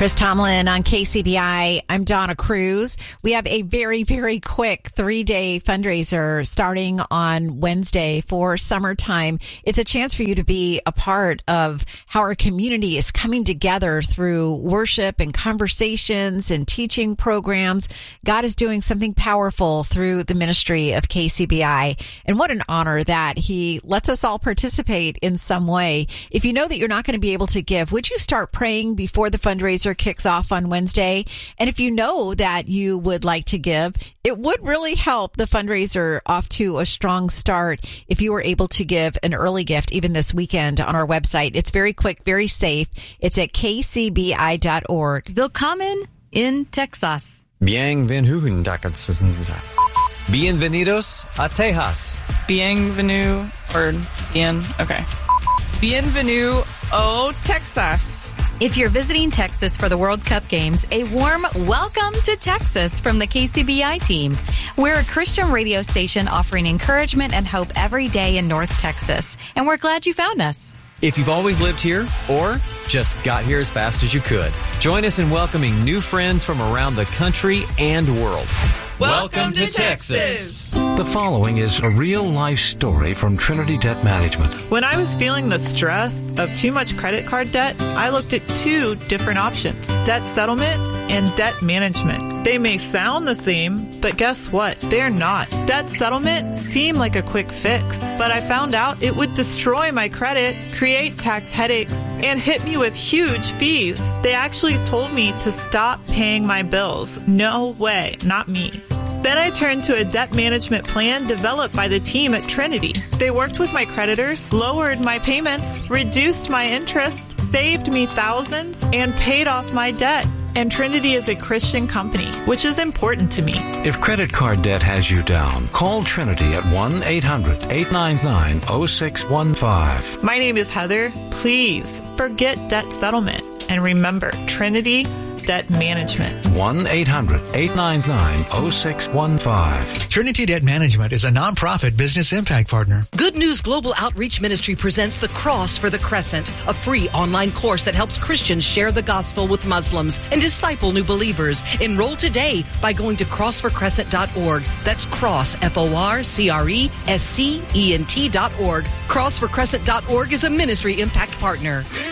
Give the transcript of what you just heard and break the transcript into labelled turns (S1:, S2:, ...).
S1: Chris Tomlin on KCBI. I'm Donna Cruz. We have a very, very quick 3-day fundraiser starting on Wednesday for summertime. It's a chance for you to be a part of how our community is coming together through worship and conversations and teaching programs. God is doing something powerful through the ministry of KCBI. And what an honor that He lets us all participate in some way. If you know that you're not going to be able to give, would you start praying before the fundraiser kicks off on Wednesday? And if you know that you would like to give, it would really help the fundraiser off to a strong start if you were able to give an early gift even this weekend on our website. It's very quick, very safe. It's at kcbi.org.
S2: Willkommen in Texas.
S3: Bienvenidos a Texas.
S4: Bienvenue okay. Bienvenue au Texas.
S2: If you're visiting Texas for the World Cup games, a warm welcome to Texas from the KCBI team. We're a Christian radio station offering encouragement and hope every day in North Texas, and we're glad you found us.
S3: If you've always lived here or just got here as fast as you could, join us in welcoming new friends from around the country and world.
S4: Welcome to Texas.
S5: The following is a real-life story from Trinity Debt Management.
S6: When I was feeling the stress of too much credit card debt, I looked at two different options: debt settlement and debt management. They may sound the same, but guess what? They're not. Debt settlement seemed like a quick fix, but I found out it would destroy my credit, create tax headaches, and hit me with huge fees. They actually told me to stop paying my bills. No way, not me. Then I turned to a debt management plan developed by the team at Trinity. They worked with my creditors, lowered my payments, reduced my interest, saved me thousands, and paid off my debt. And Trinity is a Christian company, which is important to me.
S5: If credit card debt has you down, call Trinity at 1-800-899-0615.
S6: My name is Heather. Please forget debt settlement and remember Trinity Debt Management.
S5: 1-800-899-0615.
S7: Trinity Debt Management is a nonprofit business impact partner.
S8: Good News Global Outreach Ministry presents The Cross for the Crescent, a free online course that helps Christians share the gospel with Muslims and disciple new believers. Enroll today by going to crossforcrescent.org. That's cross, FORCRESCENT.org. Crossforcrescent.org is a ministry impact partner.